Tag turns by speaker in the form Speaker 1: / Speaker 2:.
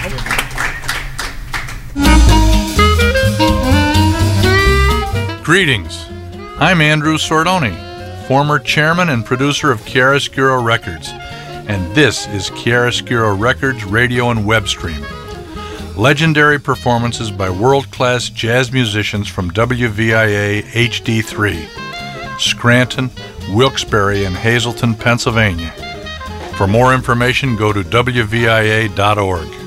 Speaker 1: Greetings. I'm Andrew Sordoni, former chairman and producer of Chiaroscuro Records, and this is Chiaroscuro Records radio and web stream. Legendary performances by world-class jazz musicians from WVIA HD3, Scranton, Wilkes-Barre, and Hazleton, Pennsylvania. For more information, go to WVIA.org.